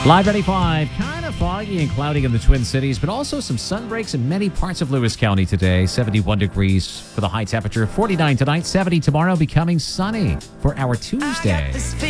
Live 95, kind of foggy and cloudy in the Twin Cities, but also some sun breaks in many parts of Lewis County today. 71 degrees for the high temperature, 49 tonight, 70 tomorrow, becoming sunny for our Tuesday.